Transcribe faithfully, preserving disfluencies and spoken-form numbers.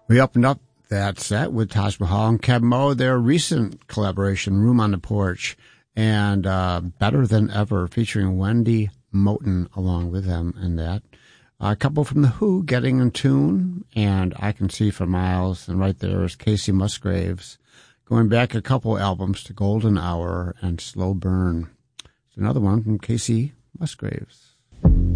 We opened up that set with Taj Mahal and Keb Mo, their recent collaboration, Room on the Porch, and uh, Better Than Ever, featuring Wendy Moten along with them in that. A couple from The Who, Getting in Tune, and I Can See for Miles, and right there is Casey Musgraves, going back a couple albums to Golden Hour and Slow Burn. It's another one from Casey Musgraves.